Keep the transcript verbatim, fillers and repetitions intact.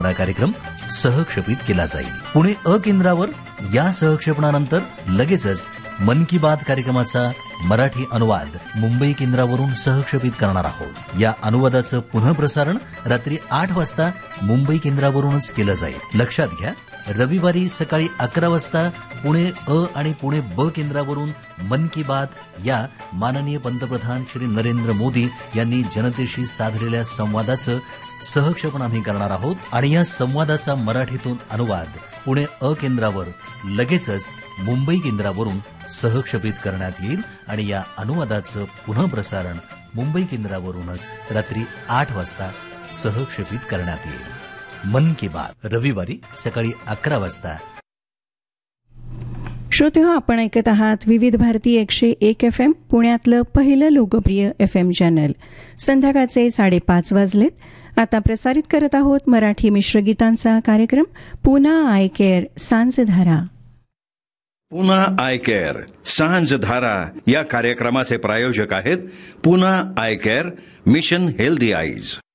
हा कार्यक्रम सहक्षेपित केला जाईल. पुणे अ केंद्रावर या सहक्षेपणानंतर लगेचच मन की बात कार्यक्रमाचा मराठी अनुवाद मुंबई केंद्रावरून सहक्षेपित करणार आहोत. या अनुवादाचं पुनःप्रसारण रात्री आठ वाजता मुंबई केंद्रावरूनच केलं जाईल. लक्षात घ्या, रविवारी सकाळी अकरा वाजता पुणे अ आणि पुणे ब केंद्रावरून मन की बात या माननीय पंतप्रधान श्री नरेंद्र मोदी यांनी जनतेशी साधलेल्या संवादाचं सहक्षेपण आम्ही करणार आहोत आणि या संवादाचा मराठीतून अनुवाद पुणे अ केंद्रावर लगेचच मुंबई केंद्रावरून सहक्षेपित करण्यात येईल आणि या अनुवादाचं पुनःप्रसारण मुंबई केंद्रावरूनच रात्री आठ वाजता सहक्षेपित करण्यात येईल. मन की बात रविवारी सकाळी अकरा वाजता. श्रोते हो, आपण ऐकत आहात विविध भारती एकशे एक एफ एम, पुण्यातलं पहिलं लोकप्रिय एफ एम चॅनल. संध्याकाळचे साडेपाच वाजलेत. आता प्रसारित करत आहोत मराठी मिश्रगीतांचा कार्यक्रम पुन्हा आय केअर सांजधारा. पुन्हा आय केअर सांजधारा या कार्यक्रमाचे प्रायोजक आहेत पुन्हा I care mission healthy eyes.